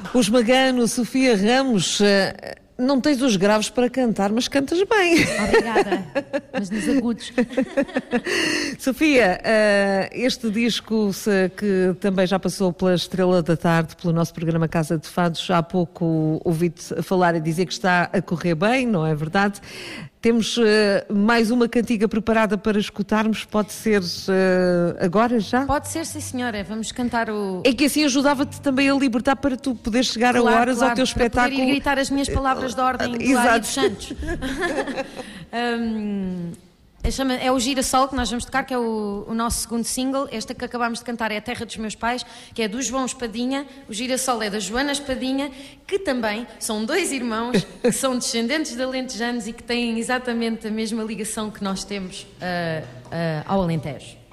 Os Magano, Sofia Ramos, não tens os graves para cantar, mas cantas bem. Obrigada, mas nos agudos. Sofia, este disco que também já passou pela Estrela da Tarde, pelo nosso programa Casa de Fados, há pouco ouvi-te falar e dizer que está a correr bem, não é verdade? Temos mais uma cantiga preparada para escutarmos, pode ser agora já? Pode ser, sim senhora, vamos cantar o... É que assim ajudava-te também a libertar para tu poderes chegar a horas ao teu espetáculo. Para poder ir gritar as minhas palavras de ordem do Lário dos Santos. É o Girassol que nós vamos tocar, que é o nosso segundo single. Esta que acabámos de cantar é A Terra dos Meus Pais, que é do João Espadinha. O Girassol é da Joana Espadinha, que também são dois irmãos que são descendentes de alentejanos e que têm exatamente a mesma ligação que nós temos ao Alentejo.